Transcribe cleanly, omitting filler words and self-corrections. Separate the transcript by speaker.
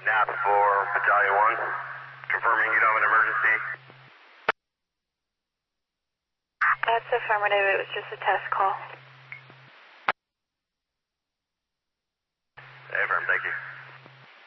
Speaker 1: NAP for Battalion 1. Confirming you don't have an emergency.
Speaker 2: That's affirmative. It was just a test call.